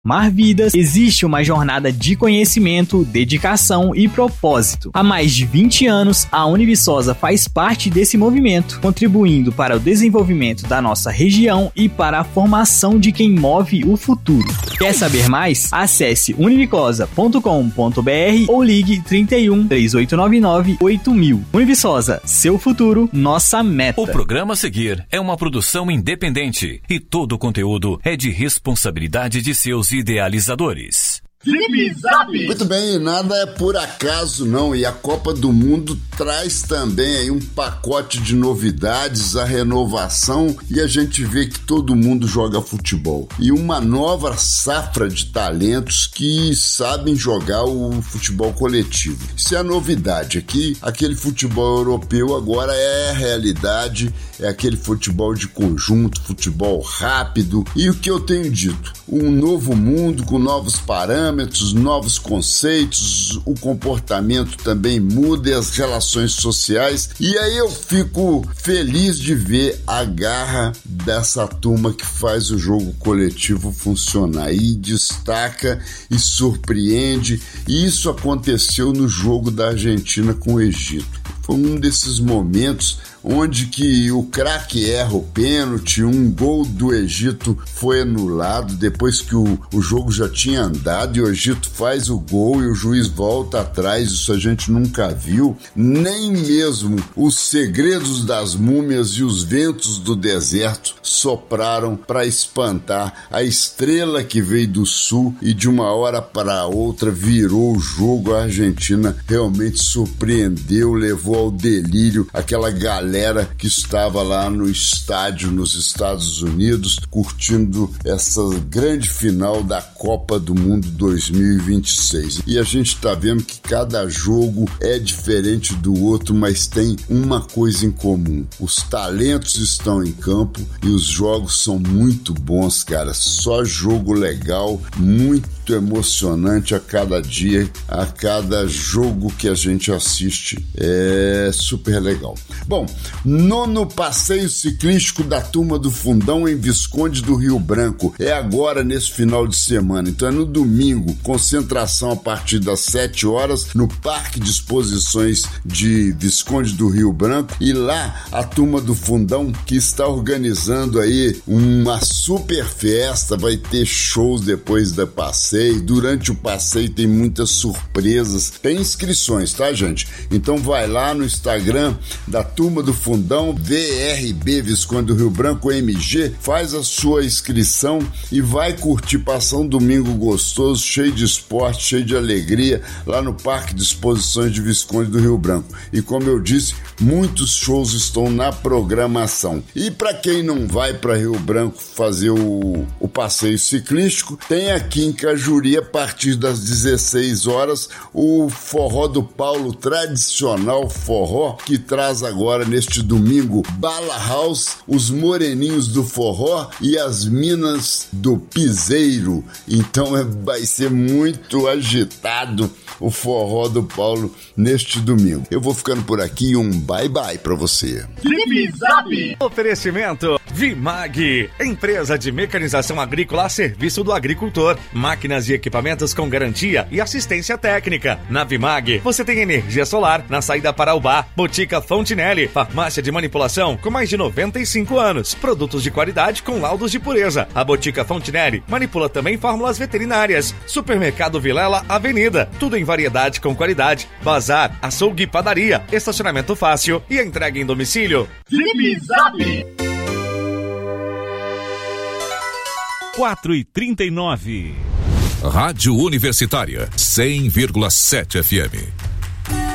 Vidas, existe uma jornada de conhecimento, dedicação e propósito. Há mais de 20 anos, a Univiçosa faz parte desse movimento, contribuindo para o desenvolvimento da nossa região e para a formação de quem move o futuro. Quer saber mais? Acesse univicosa.com.br ou ligue 31 3899 8000. Univiçosa, seu futuro, nossa meta. O programa a seguir é uma produção independente e todo o conteúdo é de responsabilidade de seus idealizadores. Zip Zap! Muito bem, nada é por acaso não, e a Copa do Mundo traz também aí um pacote de novidades, a renovação, e a gente vê que todo mundo joga futebol. E uma nova safra de talentos que sabem jogar o futebol coletivo. Isso é a novidade aqui, aquele futebol europeu agora é a realidade, é aquele futebol de conjunto, futebol rápido, e o que eu tenho dito, um novo mundo com novos parâmetros, novos conceitos, o comportamento também muda e as relações sociais, e aí eu fico feliz de ver a garra dessa turma que faz o jogo coletivo funcionar e destaca e surpreende, e isso aconteceu no jogo da Argentina com o Egito. Foi um desses momentos onde que o craque erra o pênalti, um gol do Egito foi anulado depois que o jogo já tinha andado e o Egito faz o gol e o juiz volta atrás. Isso a gente nunca viu, nem mesmo os segredos das múmias e os ventos do deserto sopraram para espantar a estrela que veio do sul e de uma hora para outra virou o jogo. A Argentina realmente surpreendeu, levou ao delírio aquela galera que estava lá no estádio nos Estados Unidos curtindo essa grande final da Copa do Mundo 2026. E a gente está vendo que cada jogo é diferente do outro, mas tem uma coisa em comum: os talentos estão em campo e os jogos são muito bons, cara. Só jogo legal, muito emocionante a cada dia, a cada jogo que a gente assiste. É super legal. Bom, 9º passeio ciclístico da Turma do Fundão em Visconde do Rio Branco. É agora nesse final de semana, então é no domingo, concentração a partir das 7 horas no Parque de Exposições de Visconde do Rio Branco, e lá a Turma do Fundão que está organizando aí uma super festa, vai ter shows depois do passeio, durante o passeio tem muitas surpresas, tem inscrições, tá, gente? Então vai lá no Instagram da Turma do Fundão, VRB Visconde do Rio Branco, MG, faz a sua inscrição e vai curtir, passar um domingo gostoso, cheio de esporte, cheio de alegria, lá no Parque de Exposições de Visconde do Rio Branco. E como eu disse, muitos shows estão na programação. E para quem não vai para Rio Branco fazer o passeio ciclístico, tem aqui em Cajuri, a partir das 16 horas, o Forró do Paulo, tradicional forró, que traz agora neste domingo Bala House, os moreninhos do forró e as minas do piseiro. Então vai ser muito agitado o Forró do Paulo neste domingo. Eu vou ficando por aqui, um bye-bye pra você. Zip Zap! Oferecimento Vimag, empresa de mecanização agrícola a serviço do agricultor. Máquinas e equipamentos com garantia e assistência técnica. Na Vimag, você tem energia solar na saída para Ubá. Botica Fontinelli, farmácia de manipulação com mais de 95 anos. Produtos de qualidade com laudos de pureza. A Botica Fontinelli manipula também fórmulas veterinárias. Supermercado Vilela Avenida, tudo em variedade com qualidade. Bazar, açougue e padaria. Estacionamento fácil e entrega em domicílio. Zip Zap! 4h39. Rádio Universitária 100,7 FM.